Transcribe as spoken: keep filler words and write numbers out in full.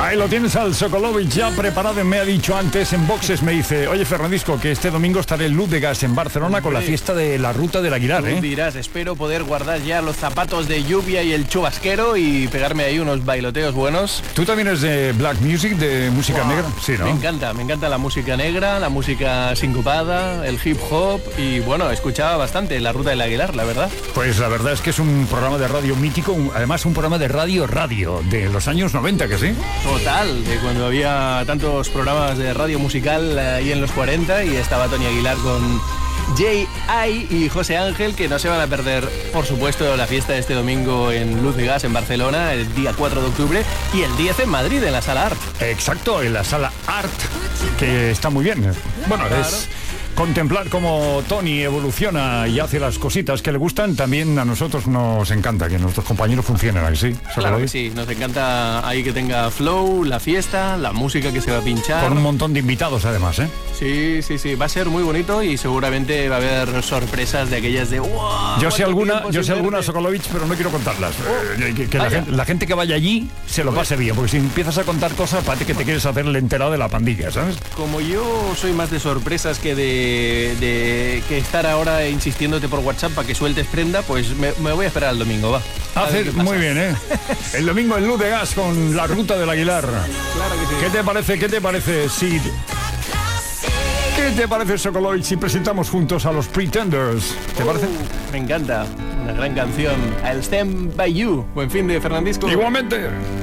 Ahí lo tienes al Sokolovic ya preparado. Me ha dicho antes en boxes, me dice: oye, Fernandisco, que este domingo estaré en Luz de Gas en Barcelona con la fiesta de la Ruta del Aguilar, ¿eh? Tú dirás, espero poder guardar ya los zapatos de lluvia y el chubasquero y pegarme ahí unos bailoteos buenos. ¿Tú también eres de black music, de música wow. negra? Sí, ¿no? Me encanta, me encanta la música negra, la música sincopada, el hip hop y bueno, escuchaba bastante la Ruta del Aguilar, la verdad. Pues la verdad es que es un programa de radio mítico, un, además un programa de radio radio de los años noventa, ¿que sí? Total, de cuando había tantos programas de radio musical ahí en los cuarenta y estaba Tony Aguilar con J I y José Ángel, que no se van a perder, por supuesto, la fiesta de este domingo en Luz de Gas en Barcelona, el día cuatro de octubre, y el diez en Madrid, en la Sala Art. Exacto, en la Sala Art, que está muy bien. Bueno, claro. Es contemplar cómo Tony evoluciona y hace las cositas que le gustan. También a nosotros nos encanta que nuestros compañeros funcionen así. Claro que sí, nos encanta ahí que tenga flow, la fiesta, la música que se va a pinchar. Con un montón de invitados además, ¿eh? Sí, sí, sí, va a ser muy bonito y seguramente va a haber sorpresas de aquellas de ¡wow! Yo sé alguna, yo sé alguna, Sokolovic, pero no quiero contarlas. Oh, eh, que que la, gente, la gente que vaya allí se lo pase bien, porque si empiezas a contar cosas parece que te quieres hacer el enterado de la pandilla, ¿sabes? Como yo soy más de sorpresas que de, de que estar ahora insistiéndote por WhatsApp para que sueltes prenda, pues me, me voy a esperar al domingo, va. Hacer muy bien, ¿eh? El domingo en Luz de Gas con la Ruta del Aguilar. Claro que sí. ¿Qué te parece? ¿Qué te parece si ¿Qué te parece, Sokolovic, si presentamos juntos a los Pretenders? ¿Te uh, parece? Me encanta. Una gran canción. I'll Stand By You. Buen fin de Fernandisco. Igualmente.